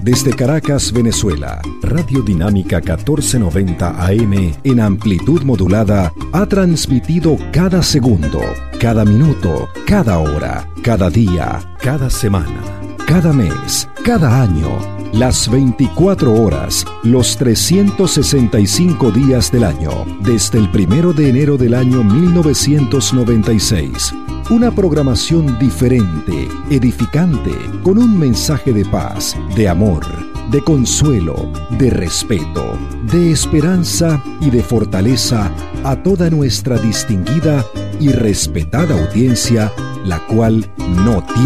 Desde Caracas, Venezuela, Radio Dinámica 1490 AM en amplitud modulada ha transmitido cada segundo, cada minuto, cada hora, cada día, cada semana, cada mes, cada año, las 24 horas, los 365 días del año, desde el 1 de enero del año 1996. Una programación diferente, edificante, con un mensaje de paz, de amor, de consuelo, de respeto, de esperanza y de fortaleza a toda nuestra distinguida y respetada audiencia, la cual no tiene